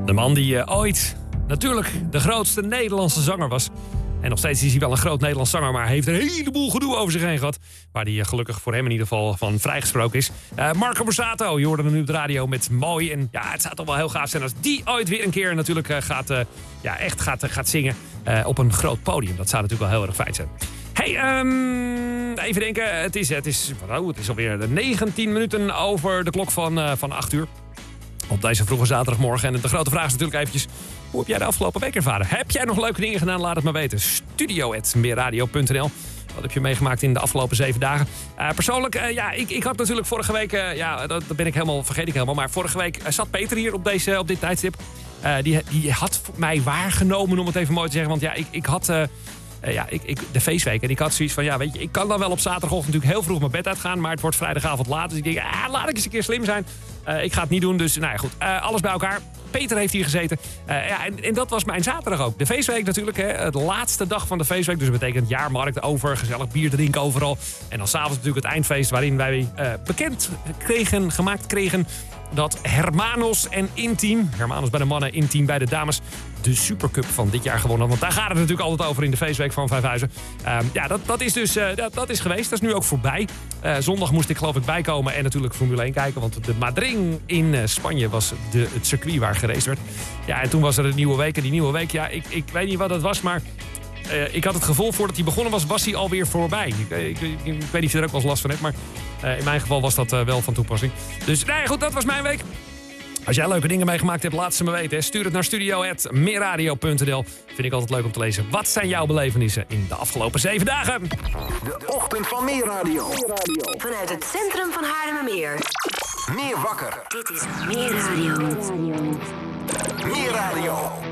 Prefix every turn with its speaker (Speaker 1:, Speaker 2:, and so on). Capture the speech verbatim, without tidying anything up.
Speaker 1: De man die uh, ooit natuurlijk de grootste Nederlandse zanger was. En nog steeds is hij wel een groot Nederlands zanger, maar heeft een heleboel gedoe over zich heen gehad. Waar hij uh, gelukkig voor hem in ieder geval van vrijgesproken is. Uh, Marco Borsato, je hoorde hem nu op de radio met Mooi. En ja, het zou toch wel heel gaaf zijn als die ooit weer een keer natuurlijk uh, gaat, uh, ja, echt gaat, uh, gaat zingen uh, op een groot podium. Dat zou natuurlijk wel heel erg fijn zijn. Hey, um, even denken. Het is, het, is, oh, het is alweer negentien minuten over de klok van, uh, van acht uur. Op deze vroege zaterdagmorgen. En de grote vraag is natuurlijk eventjes: hoe heb jij de afgelopen week ervaren? Heb jij nog leuke dingen gedaan? Laat het maar weten. studio at meerradio punt n l. Wat heb je meegemaakt in de afgelopen zeven dagen? Uh, persoonlijk, uh, ja, ik, ik had natuurlijk vorige week... Uh, ja, dat, dat ben ik helemaal, vergeet ik helemaal. Maar vorige week uh, zat Peter hier op, deze, op dit tijdstip. Uh, die, die had mij waargenomen, om het even mooi te zeggen. Want ja, ik, ik had... Uh, Uh, ja, ik, ik, de feestweek. En ik had zoiets van, ja, weet je, ik kan dan wel op zaterdagochtend natuurlijk heel vroeg mijn bed uitgaan. Maar het wordt vrijdagavond laat. Dus ik denk, ah, laat ik eens een keer slim zijn. Uh, ik ga het niet doen. Dus, nou ja, goed. Uh, alles bij elkaar. Peter heeft hier gezeten. Uh, ja, en, en dat was mijn zaterdag ook. De feestweek natuurlijk, hè. De laatste dag van de feestweek. Dus dat betekent jaarmarkt over. Gezellig bier drinken overal. En dan s'avonds natuurlijk het eindfeest. Waarin wij uh, bekend kregen, gemaakt kregen... dat Hermanos en Intiem, Hermanos bij de mannen, Intiem bij de dames, de Supercup van dit jaar gewonnen. Want daar gaat het natuurlijk altijd over in de feestweek van Vijfhuizen. Uh, ja, dat, dat is dus uh, dat, dat is geweest. Dat is nu ook voorbij. Uh, zondag moest ik geloof ik bijkomen en natuurlijk Formule één kijken. Want de Madrid in uh, Spanje was de, het circuit waar geraced werd. Ja, en toen was er een nieuwe week. En die nieuwe week, ja, ik, ik weet niet wat het was, maar... Uh, ik had het gevoel, voordat hij begonnen was, was hij alweer voorbij. Ik, ik, ik, ik weet niet of je er ook wel eens last van hebt, maar uh, in mijn geval was dat uh, wel van toepassing. Dus nee, goed, dat was mijn week. Als jij leuke dingen meegemaakt hebt, laat ze me weten. Hè. Stuur het naar studio at meerradio punt n l. Vind ik altijd leuk om te lezen. Wat zijn jouw belevenissen in de afgelopen zeven dagen?
Speaker 2: De ochtend van Meerradio.
Speaker 3: Vanuit het centrum van Haarlemmermeer.
Speaker 2: Meer wakker.
Speaker 3: Dit is Meerradio.
Speaker 2: Meerradio.